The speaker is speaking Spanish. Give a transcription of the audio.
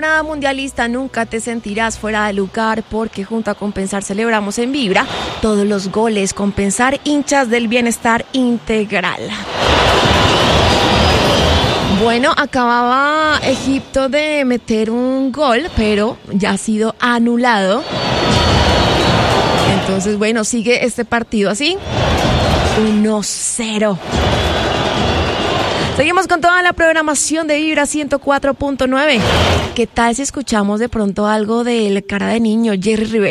temporada mundialista nunca te sentirás fuera de lugar porque junto a Compensar celebramos en Vibra todos los goles. Compensar, hinchas del bienestar integral. Bueno, acababa Egipto de meter un gol, pero ya ha sido anulado. Entonces, bueno, sigue este partido así. 1-0. Seguimos con toda la programación de Vibra 104.9. ¿Qué tal si escuchamos de pronto algo del cara de niño, Jerry Rivera?